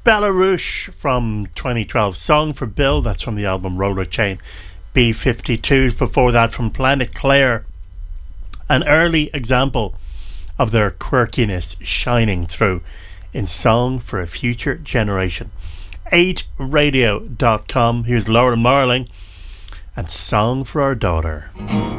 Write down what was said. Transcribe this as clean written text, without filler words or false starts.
Belarus from 2012. Song for Bill, that's from the album Roller Chain. B-52s before that from Planet Claire. An early example of their quirkiness shining through in Song for a Future Generation. 8radio.com. Here's Laura Marling and Song for Our Daughter.